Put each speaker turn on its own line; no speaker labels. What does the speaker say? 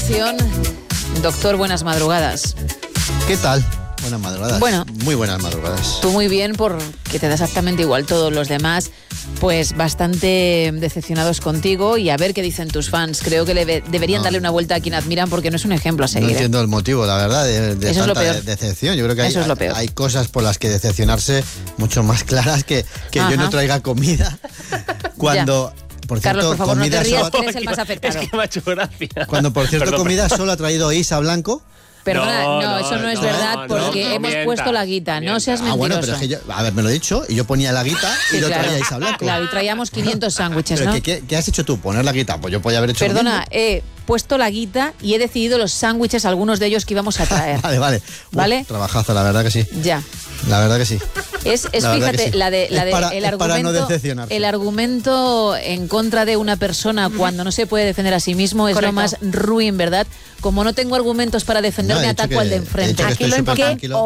sección. Doctor, buenas madrugadas.
¿Qué tal? Buenas madrugadas.
Bueno,
muy buenas madrugadas.
Tú muy bien, porque te da exactamente igual. Todos los demás, pues bastante decepcionados contigo, y a ver qué dicen tus fans. Creo que deberían darle una vuelta a quien admiran, porque no es un ejemplo a seguir.
No entiendo el motivo, la verdad, de
Eso
tanta
es lo peor.
decepción. Yo creo que
Eso es lo peor.
hay cosas por las que decepcionarse mucho más claras que yo no traiga comida cuando... Por cierto,
Carlos, por favor, no te
comida
rías,
solo-
que eres el más afectado.
Es que me ha hecho gracia.
Cuando, por cierto,
Perdón,
comida solo ha traído Isa Blanco.
Perdona,
No,
no, eso no es verdad, porque hemos
mientas,
puesto la guita. No seas mentiroso.
Bueno, pero es que yo, me lo he dicho, y yo ponía la guita y
Sí,
lo
claro.
traía Isa Blanco.
Claro, y traíamos 500 sándwiches,
Pero
¿no?
¿qué has hecho tú? Poner la guita, pues yo podía haber hecho lo
Perdona,
mismo.
he puesto la guita y he decidido los sándwiches, algunos de ellos que íbamos a traer.
Vale.
¿Vale?
Trabajazo, la verdad que sí.
Ya.
La verdad que sí.
Es
La verdad
fíjate,
que sí. Es para no decepcionarse.
el argumento en contra de una persona cuando no se puede defender a sí mismo es
Correcto.
lo más ruin, ¿verdad? Como no tengo argumentos para defenderme,
No, he dicho
ataco al de
he
enfrente.
dicho que
Aquí
estoy
lo
súper
importante-
tranquilo.